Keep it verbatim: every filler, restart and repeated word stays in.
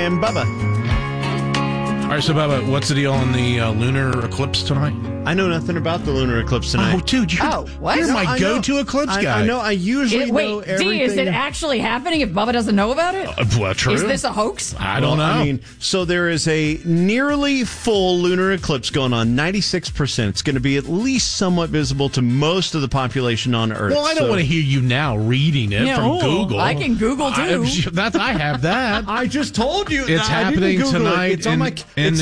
and Bubba. All right, so Bubba, what's the deal on the uh, lunar eclipse tonight? I know nothing about the lunar eclipse tonight. Oh, dude, you're, Oh, what? you're No, my I go-to know. eclipse I, guy. I know. I usually It- know wait, everything. D, is it actually happening if Bubba doesn't know about it? Uh, well, true. Is this a hoax? I don't Well, know. I mean, so there is a nearly full lunar eclipse going on, ninety-six percent. It's going to be at least somewhat visible to most of the population on Earth. well, I don't So- want to hear you now reading it Yeah, from oh, Google. I can Google, too. I, that, I have that. I just told you. It's I didn't happening Google it. tonight It's on in, my. in it's